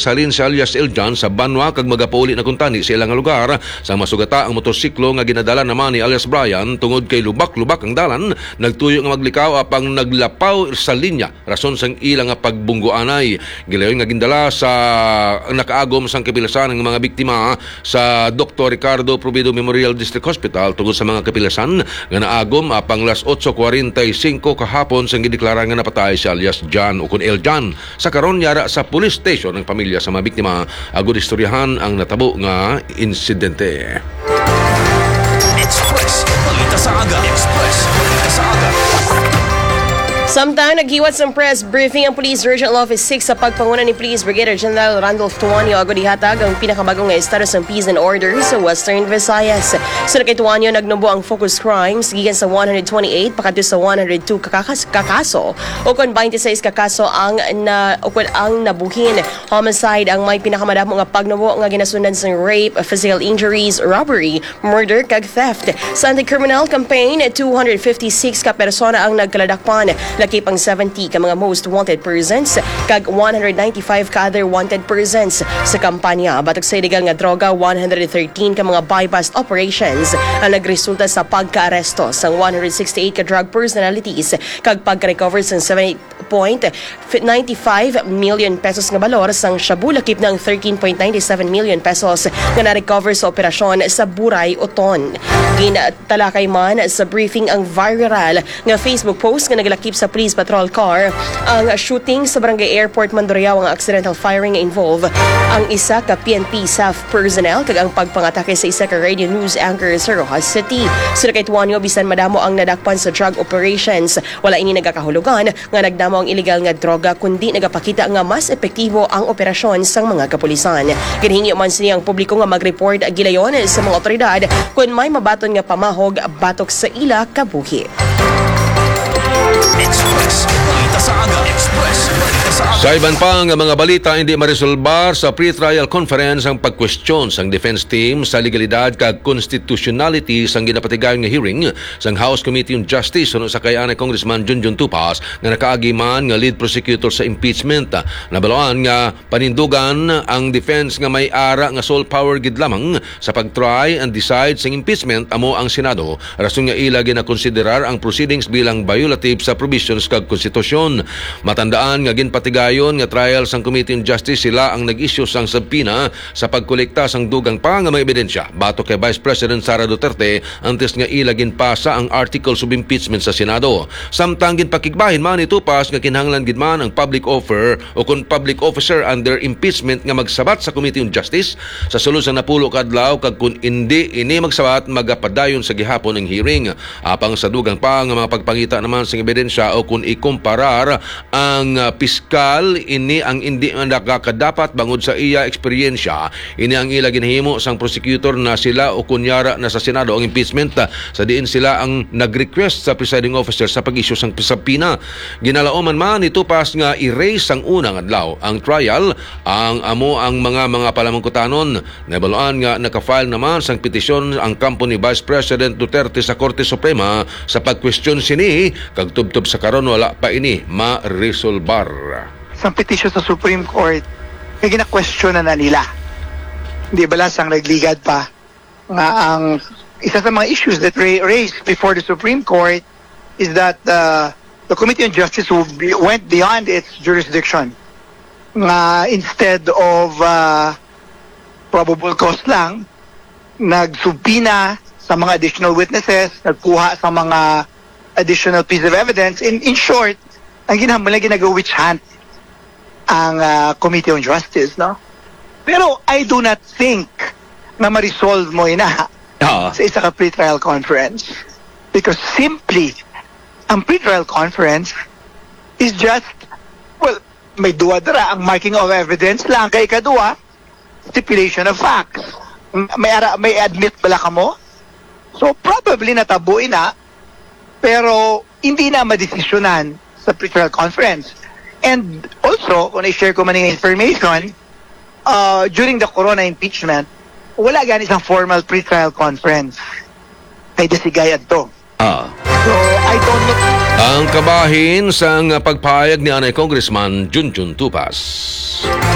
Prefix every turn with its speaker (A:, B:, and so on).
A: halin si alias Eljan sa Banwa kag magapauli na kuntani sa ilang lugar sa masugata ang motorsiklo nga ginadala naman ni alias Brian tungod kay lubak-lubak ang dalan, nagtuyo nga maglikaw apang naglapaw sa linya rason sang ilang nga pagbungguanay. Gilayon nga gindala sa nakaagom sang kapilasan ng mga biktima sa Dr. Ricardo Provido Memorial District Hospital tungod sa mga kapilasan nga naagom apang las 8:45 kahapon sang gideklara nga napatay si alias Jan o kun Eljan. Sa karon yara sa police station ng pamilya sa mga biktima agud istoryahan ang natabo nga insidente.
B: Express Balita sa Aga. Express Balita sa Aga.
C: Samtang naghiwat sa press briefing ang Police Regional Office 6 sa pagpanguna ni Police Brigadier General Randolph Tuanyo agad ihatag ang pinakabagong status ng peace and order sa Western Visayas. Sa kay Tuanyo, nagnubo ang focus crimes gikan sa 128 pakadto sa 102 kakaso o kon 26 kakaso ang nabuhin. Homicide ang may pinakamadamo nga pagnubo nga ginasundan sa rape, physical injuries, robbery, murder kag theft. Sa anti-criminal campaign, 256 ka persona ang nagkaladakpan. Lakip ang 70 ka mga most wanted persons kag 195 ka other wanted persons sa kampanya. Batok sa illegal nga droga, 113 ka mga bypass operations ang nagresulta sa pagka-aresto sa 168 ka drug personalities kag pagka-recover sa 7.95 million pesos nga balor sang shabu, lakip ng 13.97 million pesos nga na-recover sa operasyon sa Buray, Oton. Ginatalakay man sa briefing ang viral nga Facebook post nga naglakip sa police patrol car ang shooting sa Barangay Airport Mandurriao. Ang accidental firing involve ang isa ka PNP staff personnel kag ang pagpangatake sa isa ka radio news anchor sa Rojas City. Sa kay Tuanyo, bisan madamo ang nadakpan sa drug operations, wala ini nagakahulugan nga nagdamo ang illegal nga droga kundi nagapakita nga mas epektibo ang operasyon sang mga kapulisan. Ginhingi man sini ang publiko nga mag-report gilayon sa mga otoridad kung may mabaton nga pamahog batok sa ila kabuhi.
B: Express Balita sa Aga. Express Balita sa Aga.
A: Sa iban pa nga mga balita, hindi maresolbar sa pre-trial conference ang pagkwestiyon sang defense team sa legalidad kag constitutionality sang ginapatigayon nga hearing sang House Committee on Justice suno sa kay-anay Congressman Junjun Tupas nga nakaagi man nga lead prosecutor sa impeachment. Nabaloan nga panindugan ang defense nga may ara nga sole power gid lamang sa pag-try and decide sang impeachment amo ang Senado, rason nga ila ginakonsiderar ang proceedings bilang violative sa provisions kag konstitusyon. Matandaan nga ginpatigayon nga trial sang Committee on Justice sila ang nag-issue sang subpoena sa pagkolekta sang dugang pa nga mga ebidensya batok kay Vice President Sara Duterte antes nga ila ginpasa ang articles of impeachment sa Senado. Samtang ginpakigbahin man ni Tupas nga kinahanglan gid man ang public offer o kung public officer under impeachment nga magsabat sa Committee on Justice sa sulod sa napulo ka adlaw kag kung hindi ini magsabat magapadayon sa gihapon ng hearing. Apang sa dugang pa nga mga pagpangita naman sa ebidensya o kung ikumparar ang piskal ini ang hindi nakakadapat bangod sa iya eksperyensya, ini ang ila ginahimo sang prosecutor na sila o kunyara na sa Senado ang impeachment sa diin sila ang nag-request sa presiding officer sa pag-issue sang subpoena. Ginalaoman man ni Tupas nga i-raise sang unang adlaw ang trial ang amo ang mga palamangkutanon. Nabaloan nga naka-file naman sang petisyon ang kampo ni Vice President Duterte sa Korte Suprema sa pag-question sini kag tubtob sa karon wala pa ini ma-resolbar.
D: Sa petition sa Supreme Court, may gina-question na nila. Hindi ba lang nagligad pa nga ang isa sa mga issues that raised before the Supreme Court is that the Committee on Justice went beyond its jurisdiction. Nga instead of probable cause lang, nagsubpina sa mga additional witnesses, nagkuha sa mga additional piece of evidence. In short, ang ginagawa-witch hunt ang Committee on Justice, no? Pero I do not think na ma-resolve mo ina sa isa ka pre-trial conference. Because simply, ang pre-trial conference is just, well, may duwa-dara ang marking of evidence lang kay kadua, stipulation of facts. May admit bala ka mo? So probably natabuin na, pero hindi na madesisyonan sa pre-trial conference. And also, kung i-share ko man yung information, during the Corona impeachment, wala gan isang formal pre-trial conference kay Desigayan to. So, I don't know.
A: Ang kabahin sa pagpahayag ni Anay Congressman Junjun Tupas.